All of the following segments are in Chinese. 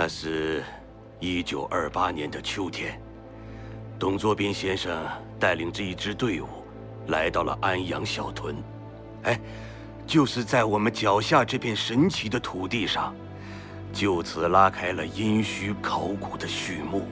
那是1928年的秋天，董作宾先生带领着一支队伍来到了安阳小屯。哎，就是在我们脚下这片神奇的土地上，就此拉开了殷墟考古的序幕。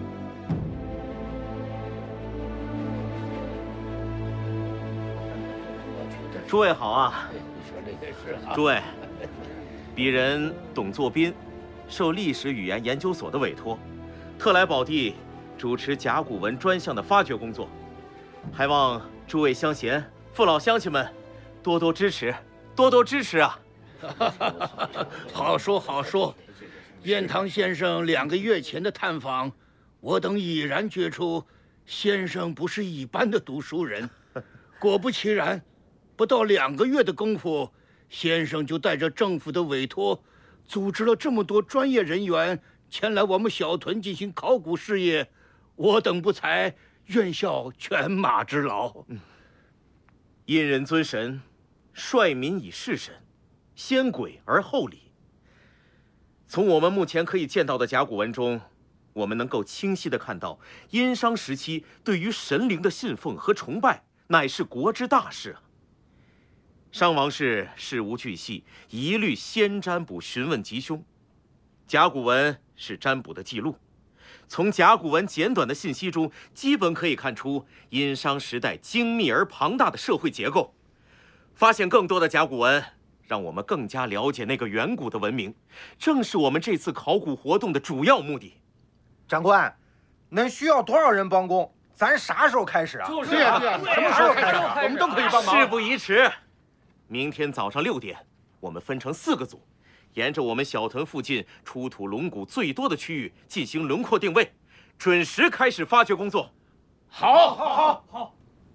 诸位好啊！诸位，鄙人董作宾，受历史语言研究所的委托，特来宝地主持甲骨文专项的发掘工作，还望诸位乡贤、父老乡亲们多多支持，多多支持啊！ 好说好说，燕堂先生2个月前的探访，我等已然觉出先生不是一般的读书人。果不其然，不到2个月的功夫，先生就带着政府的委托，组织了这么多专业人员前来我们小屯进行考古事业，我等不才，愿效犬马之劳。 殷人尊神，率民以事神，先鬼而后礼。从我们目前可以见到的甲骨文中，我们能够清晰地看到殷商时期对于神灵的信奉和崇拜，乃是国之大事啊。商王氏事无巨细，一律先占卜询问吉凶。甲骨文是占卜的记录，从甲骨文简短的信息中，基本可以看出殷商时代精密而庞大的社会结构。发现更多的甲骨文，让我们更加了解那个远古的文明，正是我们这次考古活动的主要目的。 长官，恁需要多少人帮工？咱啥时候开始啊？ 对呀，什么时候开始啊？我们都可以帮忙。 事不宜迟，明天早上6点，我们分成4个组，沿着我们小屯附近出土龙骨最多的区域进行轮廓定位，准时开始发掘工作。 好。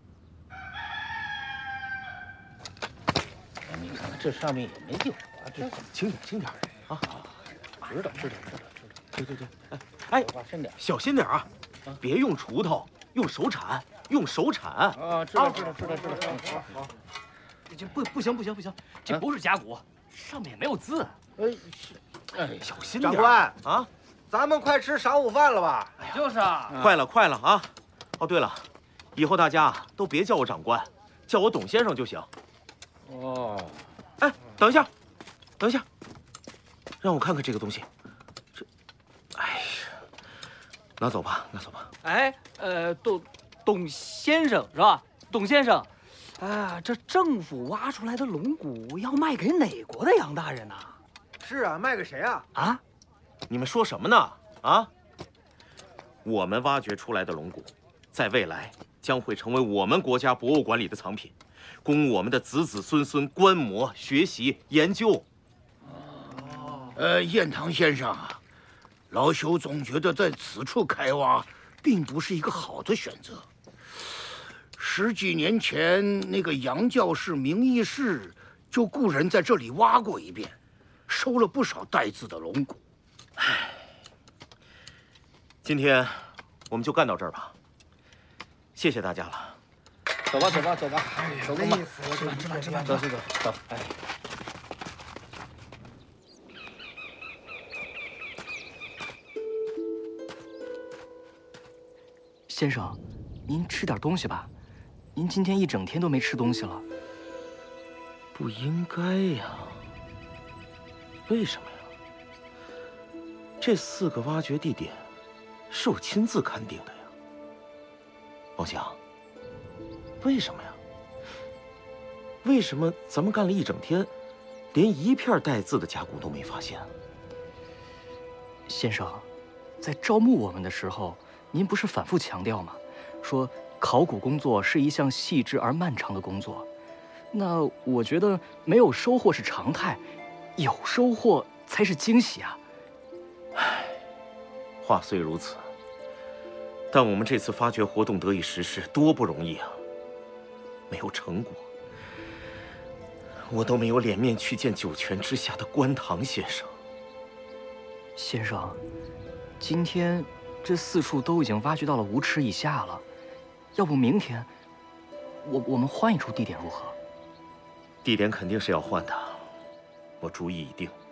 你看看这上面也没有啊，这轻点啊！ 知道。 对，哎， 深点， 小心点啊！别用锄头，用手铲。 啊，知道。好。 这不行，这不是甲骨，上面也没有字。 小心点。 长官啊，咱们快吃晌午饭了吧？ 就是啊， 快了啊！哦，对了，以后大家都别叫我长官，叫我董先生就行。 哦。 哎，等一下，让我看看这个东西。哎呀，拿走吧。 哎，董先生是吧？董先生，这政府挖出来的龙骨要卖给哪国的杨大人呢？ 是啊，卖给谁啊？ 啊？你们说什么呢？啊？我们挖掘出来的龙骨，在未来将会成为我们国家博物馆里的藏品，供我们的子子孙孙观摩、学习、研究。 燕堂先生啊，老朽总觉得在此处开挖，并不是一个好的选择。10几年前，那个杨教士名义士就雇人在这里挖过一遍，收了不少带字的龙骨。 今天我们就干到这儿吧，谢谢大家了。 走吧。走工吧。走。哎。 先生，您吃点东西吧，您今天一整天都没吃东西了。 不应该呀，为什么呀？这4个挖掘地点是我亲自勘定的呀。王祥，为什么呀？为什么咱们干了一整天，连一片带字的甲骨都没发现？ 先生，在招募我们的时候，您不是反复强调吗？说考古工作是一项细致而漫长的工作。那我觉得没有收获是常态，有收获才是惊喜啊！ 唉，话虽如此，但我们这次发掘活动得以实施，多不容易啊！没有成果，我都没有脸面去见九泉之下的关唐先生。 先生，今天这4处都已经挖掘到了5尺以下了，要不明天我们换一处地点如何？ 地点肯定是要换的，我主意已定。